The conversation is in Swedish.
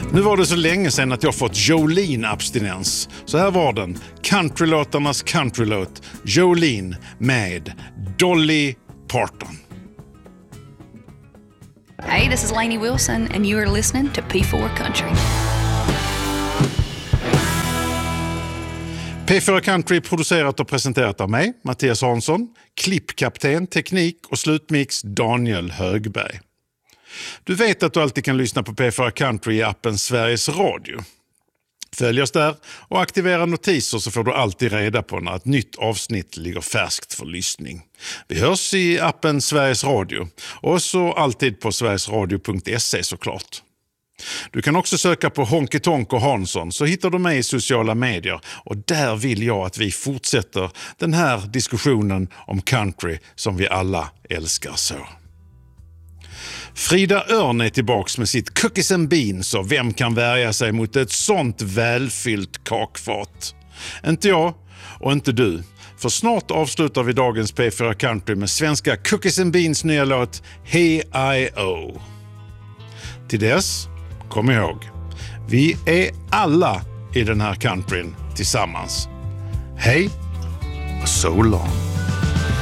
Nu var det så länge sedan att jag fått Jolene-abstinens. Så här var den. Countrylåtarnas countrylåt. Jolene med Dolly Parton. Hey, this is Lainey Wilson and you are listening to P4 Country. P4 Country producerat och presenterat av mig, Mattias Hansson, klippkapten, teknik och slutmix Daniel Högberg. Du vet att du alltid kan lyssna på P4 Country i appen Sveriges Radio. Följ oss där och aktivera notiser så får du alltid reda på när ett nytt avsnitt ligger färskt för lyssning. Vi hörs i appen Sveriges Radio och så alltid på sverigesradio.se såklart. Du kan också söka på Honky Tonk och Hansson så hittar du mig i sociala medier och där vill jag att vi fortsätter den här diskussionen om country som vi alla älskar så. Frida Örn är tillbaks med sitt Cookies and Beans och vem kan värja sig mot ett sånt välfyllt kakfat? Inte jag och inte du. För snart avslutar vi dagens P4 Country med svenska Cookies and Beans nya låt Hey-I-O. Till dess, kom ihåg, vi är alla i den här countryn tillsammans. Hej och so long.